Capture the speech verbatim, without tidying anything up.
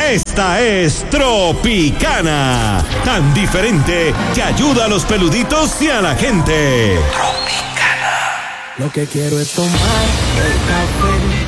Esta es Tropicana, tan diferente que ayuda a los peluditos y a la gente. Tropicana. Lo que quiero es tomar el café